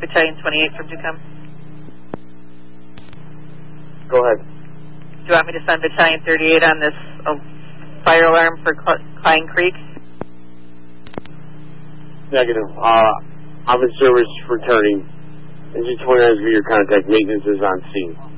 Battalion 28 from Ducombe. Go ahead. Do you want me to send Battalion 38 on this fire alarm for Klein Creek? Negative. I'm in service returning. Engine 29 is your contact. Maintenance is on scene.